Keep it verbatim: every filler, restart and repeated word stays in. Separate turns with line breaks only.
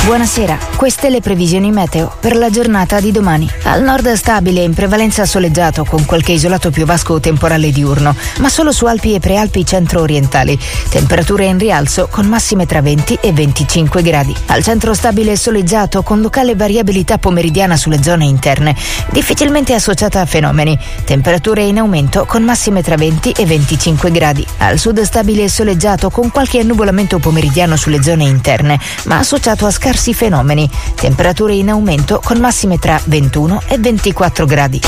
Buonasera, queste le previsioni meteo per la giornata di domani. Al nord stabile, in prevalenza soleggiato con qualche isolato piovasco o temporale diurno, ma solo su Alpi e prealpi centro-orientali. Temperature in rialzo con massime tra venti e venticinque gradi. Al centro stabile soleggiato con locale variabilità pomeridiana sulle zone interne, difficilmente associata a fenomeni. Temperature in aumento con massime tra venti e venticinque gradi. Al sud stabile soleggiato con qualche annuvolamento pomeridiano sulle zone interne, ma associato a scarsi fenomeni. Temperature in aumento con massime tra ventuno e ventiquattro gradi.